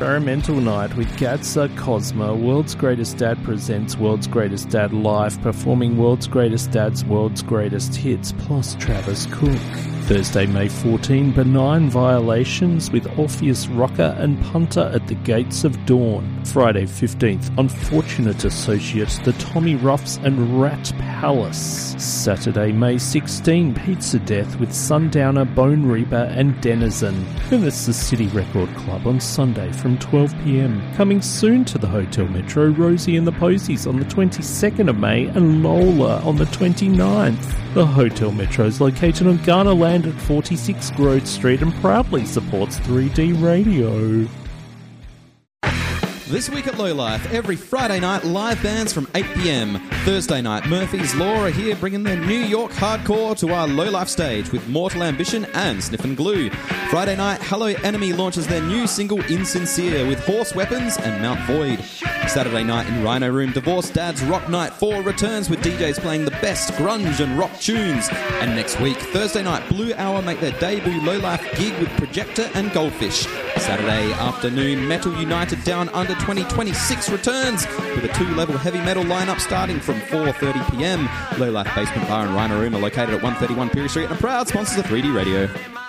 Experimental Night with Gadza Cosma. World's Greatest Dad presents World's Greatest Dad live, performing World's Greatest Dad's World's Greatest Hits, plus Travis Cook. Thursday, May 14, Benign Violations with Orpheus Rocker and Punter at the Gates of Dawn. Friday 15th, Unfortunate Associates, the Tommy Ruffs and Rat Palace. Saturday, May 16, Pizza Death with Sundowner, Bone Reaper and Denizen. And it's the City Record Club on Sunday from 12 p.m. Coming soon to the Hotel Metro, Rosie and the Posies on the 22nd of May and Lola on the 29th. The Hotel Metro is located on Garner Land at 46 Grove Street and proudly supports 3D Radio. This week at Low Life, every Friday night, live bands from 8 p.m. Thursday night, Murphy's Law are here bringing their New York hardcore to our Low Life stage with Mortal Ambition and Sniffin' Glue. Friday night, Hello Enemy launches their new single Insincere with Horse Weapons and Mount Void. Saturday night in Rhino Room, Divorce Dad's Rock Night 4 returns with DJs playing the best grunge and rock tunes. And next week, Thursday night, Blue Hour make their debut Low Life gig with Projector and Goldfish. Saturday afternoon, Metal United Down Under 2026 returns with a 2-level heavy metal lineup starting from 4:30 p.m. Low Life Basement Bar and Rhino Room are located at 131 Perry Street and are proud sponsors of 3D Radio.